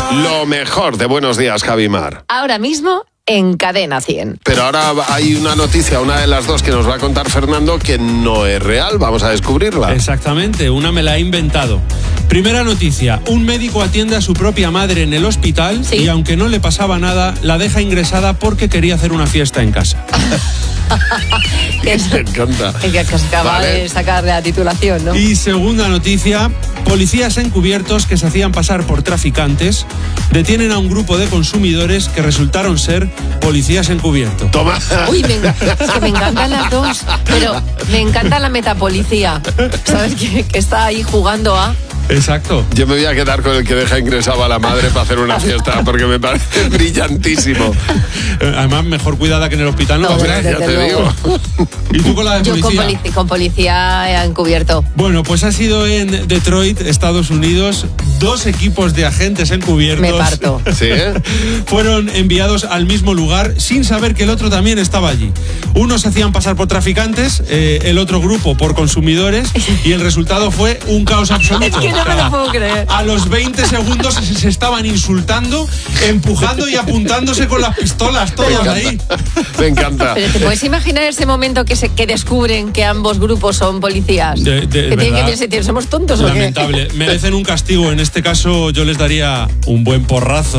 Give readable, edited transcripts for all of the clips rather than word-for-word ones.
Lo mejor de Buenos Días, Javi Mar. Ahora mismo en Cadena 100. Pero ahora hay una noticia, una de las dos que nos va a contar Fernando, que no es real. Vamos a descubrirla. Exactamente, una me la he inventado. Primera noticia, un médico atiende a su propia madre en el hospital y aunque no le pasaba nada, la deja ingresada porque quería hacer una fiesta en casa. Me encanta. Que acaba de sacar la titulación, ¿no? Y segunda noticia, policías encubiertos que se hacían pasar por traficantes detienen a un grupo de consumidores que resultaron ser policías encubiertos. Toma. Uy, es que me encantan las dos, pero me encanta la metapolicía. ¿Sabes? Que está ahí jugando a... Exacto. Yo me voy a quedar con el que deja ingresada a la madre para hacer una fiesta, porque me parece brillantísimo. Además, mejor cuidada que en el hospital, ¿no? Hombre, ya te digo. ¿Y tú con la de policía? Yo con policía encubierto. Bueno, pues ha sido en Detroit, Estados Unidos, 2 equipos de agentes encubiertos. Me parto. ¿Sí? Fueron enviados al mismo lugar sin saber que el otro también estaba allí. Unos se hacían pasar por traficantes, el otro grupo por consumidores, y el resultado fue un caos absoluto. Es que no me lo puedo creer. A los 20 segundos se estaban insultando, empujando y apuntándose con las pistolas, todos ahí. Me encanta. Pero ¿te puedes imaginar ese momento que descubren que ambos grupos son policías? Que tienen que decir, ¿somos tontos o qué? Lamentable. Merecen un castigo. En este caso yo les daría un buen porrazo.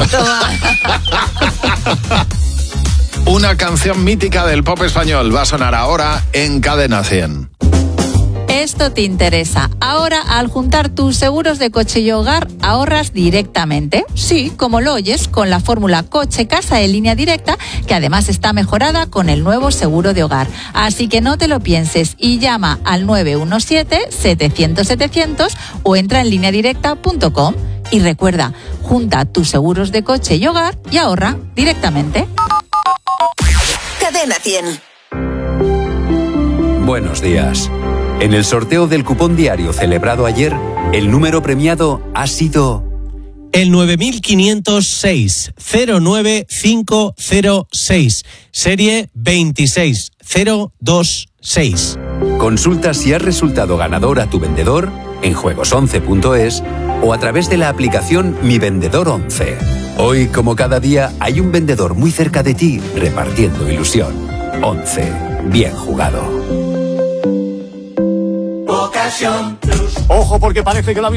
Una canción mítica del pop español va a sonar ahora en Cadena 100. Esto te interesa. Ahora, al juntar tus seguros de coche y hogar, ahorras directamente. Sí, como lo oyes, con la fórmula coche-casa de Línea Directa, que además está mejorada con el nuevo seguro de hogar. Así que no te lo pienses y llama al 917-700-700 o entra en lineadirecta.com. Y recuerda, junta tus seguros de coche y hogar y ahorra directamente. Cadena 100. Buenos días. En el sorteo del cupón diario celebrado ayer, el número premiado ha sido... El 9506 09506, serie 26026. Consulta si has resultado ganador a tu vendedor en juegos11.es o a través de la aplicación Mi Vendedor 11. Hoy, como cada día, hay un vendedor muy cerca de ti repartiendo ilusión. 11. Bien jugado. Ojo, porque parece que la